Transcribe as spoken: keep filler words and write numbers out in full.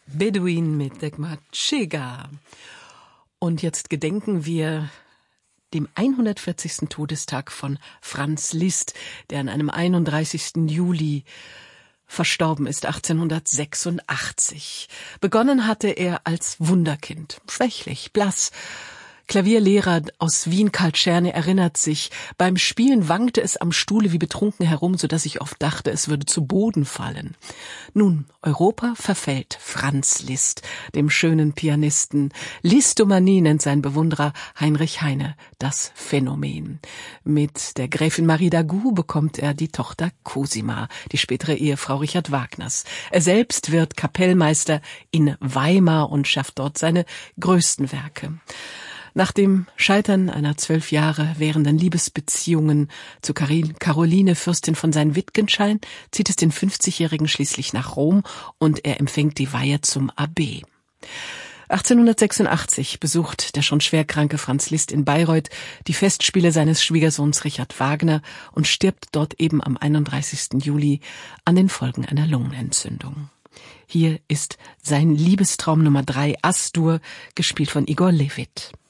Bedouin mit Degmar Chega. Und jetzt gedenken wir dem hundertvierzigsten Todestag von Franz Liszt, der an einem einunddreißigsten Juli verstorben ist, achtzehnhundertsechsundachtzig. Begonnen hatte er als Wunderkind, schwächlich, blass. Klavierlehrer aus Wien, Karl Czerny, erinnert sich, beim Spielen wankte es am Stuhle wie betrunken herum, so dass ich oft dachte, es würde zu Boden fallen. Nun, Europa verfällt Franz Liszt, dem schönen Pianisten. Listomanie nennt sein Bewunderer Heinrich Heine das Phänomen. Mit der Gräfin Marie d'Agoult bekommt er die Tochter Cosima, die spätere Ehefrau Richard Wagners. Er selbst wird Kapellmeister in Weimar und schafft dort seine größten Werke. Nach dem Scheitern einer zwölf Jahre währenden Liebesbeziehungen zu Caroline, Fürstin von Sayn-Wittgenstein, zieht es den fünfzigjährigen schließlich nach Rom und er empfängt die Weihe zum Abbé. achtzehnhundertsechsundachtzig besucht der schon schwerkranke Franz Liszt in Bayreuth die Festspiele seines Schwiegersohns Richard Wagner und stirbt dort eben am einunddreißigsten Juli an den Folgen einer Lungenentzündung. Hier ist sein Liebestraum Nummer drei, As-Dur, gespielt von Igor Levit.